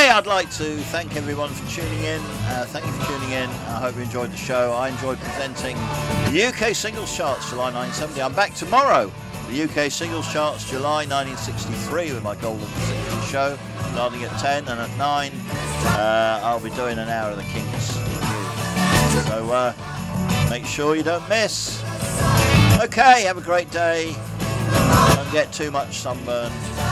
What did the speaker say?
Okay, I'd like to thank everyone for tuning in. Thank you for tuning in. I hope you enjoyed the show. I enjoyed presenting the UK Singles Charts July 1970. I'm back tomorrow. The UK Singles Charts July 1963 with my Golden 60 show, starting at 10, and at 9 I'll be doing an hour of the Kinks. So make sure you don't miss. Okay, have a great day. Don't get too much sunburn.